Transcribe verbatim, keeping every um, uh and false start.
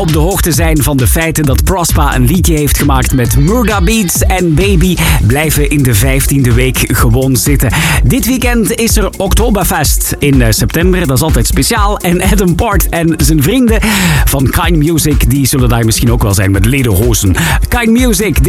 op de hoogte zijn van de feiten dat Prospa een liedje heeft gemaakt met Murda Beats en Baby, blijven in de vijftiende week gewoon zitten. Dit weekend is er Oktoberfest in september, dat is altijd speciaal. En Adam Port en zijn vrienden van Kind Music, die zullen daar misschien ook wel zijn met lederhozen. Kind Music.